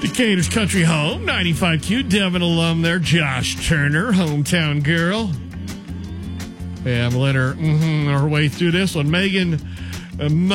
Decatur's Country Home, 95Q, Devon alum there, Josh Turner, hometown girl. Yeah, I'm letting her way through this one. Megan